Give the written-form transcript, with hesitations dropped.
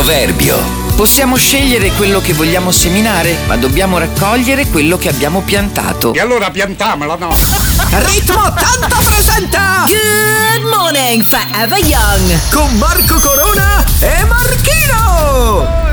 Proverbio. Possiamo scegliere quello che vogliamo seminare, ma dobbiamo raccogliere quello che abbiamo piantato. E allora piantamela, no? Ritmo 80 presenta Good morning, Forever Young, con Marco Corona e Marchino.